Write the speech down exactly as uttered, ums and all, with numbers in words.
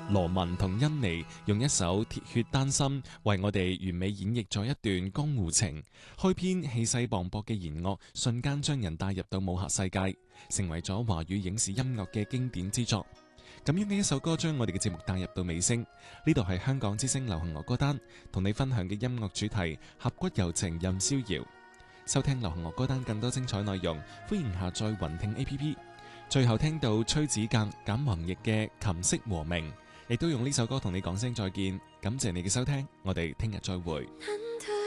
羅文同甄妮用一首《鐵血丹心》為我哋完美演繹咗一段江湖情。開篇氣勢磅礴嘅弦樂，瞬間將人帶入到武俠世界，成為咗華語影視音樂嘅經典之作。咁樣嘅一首歌將我哋嘅節目帶入到尾聲。呢度係香港之聲流行樂歌單，同你分享嘅音樂主題俠骨柔情任逍遙。收聽流行樂歌單更多精彩內容，歡迎下載雲聽 A P P。 最後聽到崔子格簡宏譯嘅琴瑟和鳴，亦都用呢首歌同你講聲再見。感謝你嘅收聽，我哋聽日再會。